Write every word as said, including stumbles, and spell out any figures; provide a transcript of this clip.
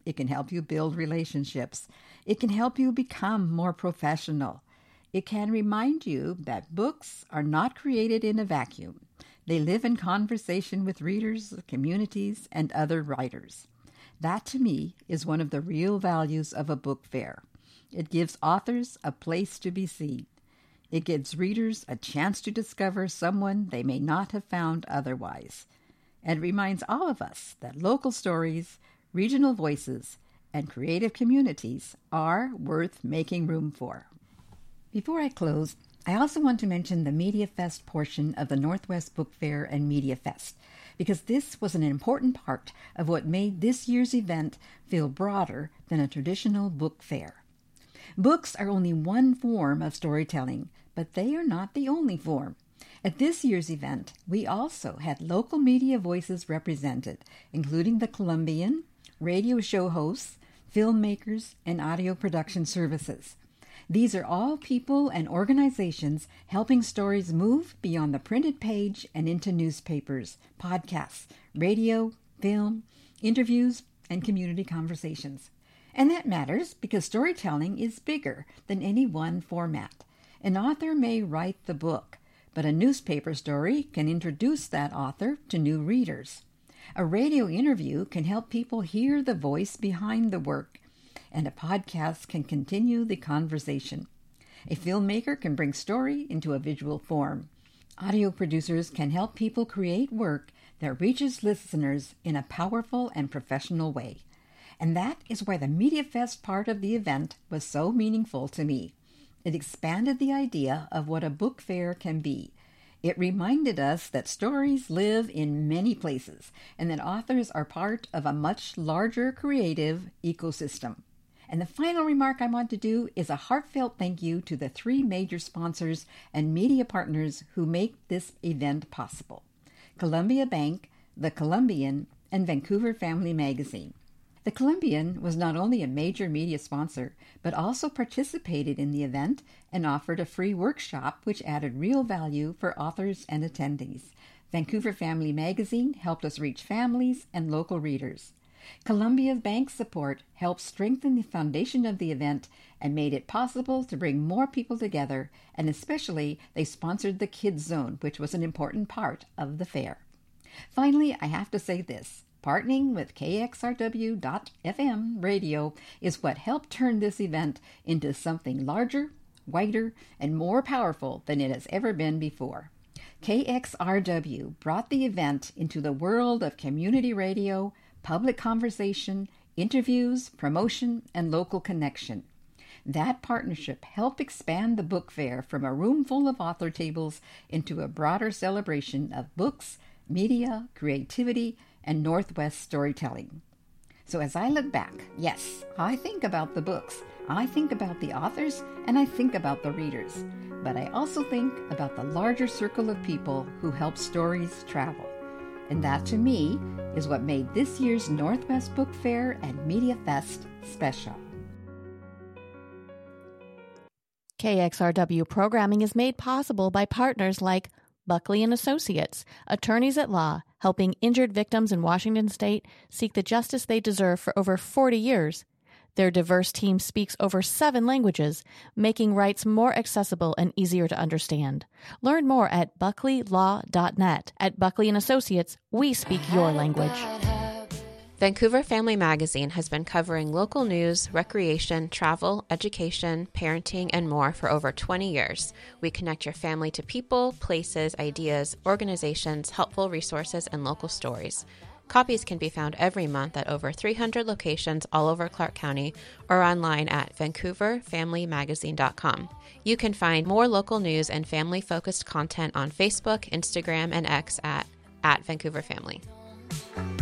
It can help you build relationships. It can help you become more professional. It can remind you that books are not created in a vacuum. They live in conversation with readers, communities, and other writers. That, to me, is one of the real values of a book fair. It gives authors a place to be seen. It gives readers a chance to discover someone they may not have found otherwise. And it reminds all of us that local stories, regional voices, and creative communities are worth making room for. Before I close, I also want to mention the Media Fest portion of the Northwest Book Fair and Media Fest, because this was an important part of what made this year's event feel broader than a traditional book fair. Books are only one form of storytelling, but they are not the only form. At this year's event, we also had local media voices represented, including the Columbian, radio show hosts, filmmakers, and audio production services. These are all people and organizations helping stories move beyond the printed page and into newspapers, podcasts, radio, film, interviews, and community conversations. And that matters because storytelling is bigger than any one format. An author may write the book, but a newspaper story can introduce that author to new readers. A radio interview can help people hear the voice behind the work, and a podcast can continue the conversation. A filmmaker can bring story into a visual form. Audio producers can help people create work that reaches listeners in a powerful and professional way. And that is why the Media Fest part of the event was so meaningful to me. It expanded the idea of what a book fair can be. It reminded us that stories live in many places and that authors are part of a much larger creative ecosystem. And the final remark I want to do is a heartfelt thank you to the three major sponsors and media partners who make this event possible: Columbia Bank, the Columbian, and Vancouver Family Magazine. The Columbian was not only a major media sponsor, but also participated in the event and offered a free workshop which added real value for authors and attendees. Vancouver Family Magazine helped us reach families and local readers. Columbia Bank's support helped strengthen the foundation of the event and made it possible to bring more people together, and especially they sponsored the Kids Zone, which was an important part of the fair. Finally, I have to say this. Partnering with K X R W dot F M radio is what helped turn this event into something larger, wider, and more powerful than it has ever been before. K X R W brought the event into the world of community radio, public conversation, interviews, promotion, and local connection. That partnership helped expand the book fair from a room full of author tables into a broader celebration of books, media, creativity, and Northwest storytelling. So as I look back, yes, I think about the books, I think about the authors, and I think about the readers. But I also think about the larger circle of people who help stories travel. And that, to me, is what made this year's Northwest Book Fair and Media Fest special. K X R W programming is made possible by partners like Buckley and Associates, attorneys at law, helping injured victims in Washington state seek the justice they deserve for over forty years. Their diverse team speaks over seven languages, making rights more accessible and easier to understand. Learn more at buckley law dot net. At Buckley and Associates, we speak your language. Vancouver Family Magazine has been covering local news, recreation, travel, education, parenting, and more for over twenty years. We connect your family to people, places, ideas, organizations, helpful resources, and local stories. Copies can be found every month at over three hundred locations all over Clark County or online at vancouver family magazine dot com. You can find more local news and family-focused content on Facebook, Instagram, and X at, at Vancouver Family.